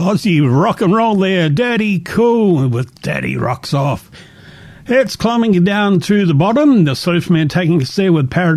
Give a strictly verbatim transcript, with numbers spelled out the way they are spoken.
Aussie rock and roll there, Dirty Cool with Daddy Rocks Off. It's climbing down to the bottom, the Surfman taking us there with Paradise